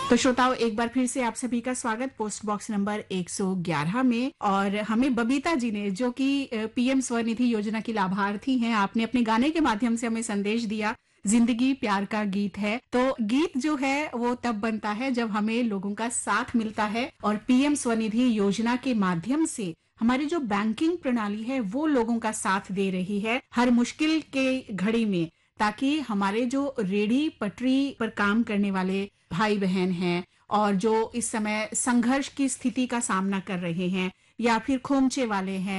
तो श्रोताओं, एक बार फिर से आप सभी का स्वागत पोस्ट बॉक्स नंबर 111 में। और हमें बबीता जी ने, जो कि पीएम स्वनिधि योजना की लाभार्थी हैं, आपने अपने गाने के माध्यम से हमें संदेश दिया, जिंदगी प्यार का गीत है। तो गीत जो है वो तब बनता है जब हमें लोगों का साथ मिलता है, और पीएम स्वनिधि योजना के माध्यम से हमारी जो बैंकिंग प्रणाली है वो लोगों का साथ दे रही है हर मुश्किल के घड़ी में, ताकि हमारे जो रेडी पटरी पर काम करने वाले भाई बहन हैं और जो इस समय संघर्ष की स्थिति का सामना कर रहे हैं या फिर खोमचे वाले हैं,